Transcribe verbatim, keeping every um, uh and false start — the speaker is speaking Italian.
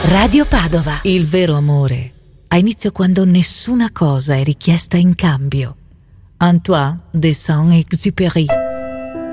Radio Padova. Il vero amore ha inizio quando nessuna cosa è richiesta in cambio. Antoine de Saint-Exupéry.